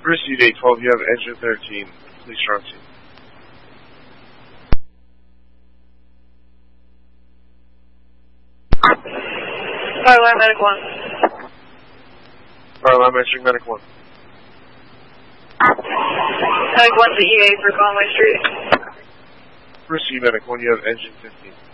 Receive 812, you have engine 13. Please strong scene. Fireline Medic 1. Fireline answering Medic 1. Medic 1 to EA for Conway Street. Receive Medic 1, you have engine 15.